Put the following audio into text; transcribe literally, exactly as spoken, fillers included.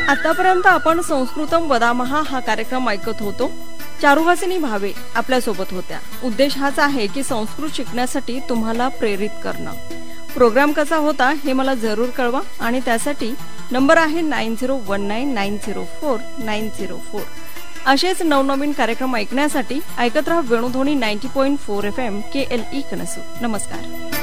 आतापर्यंत आपण संस्कृतम वदामहा हा कार्यक्रम ऐकत होतो. चारुहासिनी भावे आपल्या सोबत होत्या. उद्देश हाच आहे की संस्कृत शिकण्यासाठी तुम्हाला प्रेरित करणं. प्रोग्राम कसा होता हे मला जरूर कळवा आणि त्यासाठी नंबर आहे nine zero one nine nine zero four nine zero four. असेच नवनवीन कार्यक्रम ऐकण्यासाठी ऐकत राहा वेणुध्वनी नव्वद पॉईंट चार एफ एम के एल ई कनसू. नमस्कार.